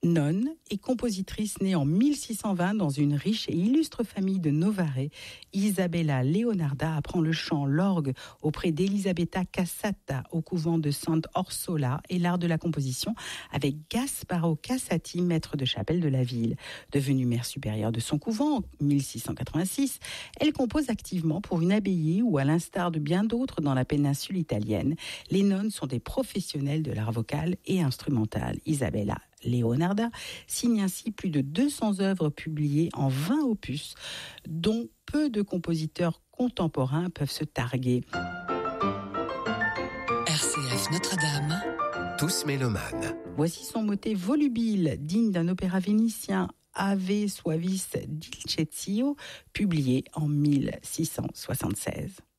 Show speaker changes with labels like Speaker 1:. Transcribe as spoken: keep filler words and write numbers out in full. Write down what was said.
Speaker 1: Nonne et compositrice née en mille six cent vingt dans une riche et illustre famille de Novare, Isabella Leonarda apprend le chant, l'orgue auprès d'Elisabetta Cassata au couvent de Sant'Orsola et l'art de la composition avec Gasparo Cassati, maître de chapelle de la ville. Devenue mère supérieure de son couvent en mille six cent quatre-vingt-six, elle compose activement pour une abbaye où, à l'instar de bien d'autres dans la péninsule italienne, les nonnes sont des professionnelles de l'art vocal et instrumental. Isabella Leonarda signe ainsi plus de deux cents œuvres publiées en vingt opus, dont peu de compositeurs contemporains peuvent se targuer.
Speaker 2: R C F Notre-Dame,
Speaker 3: tous mélomanes.
Speaker 1: Voici son motet volubile, digne d'un opéra vénitien, Ave Suavis Dulcetio, publié en mille six cent soixante-seize.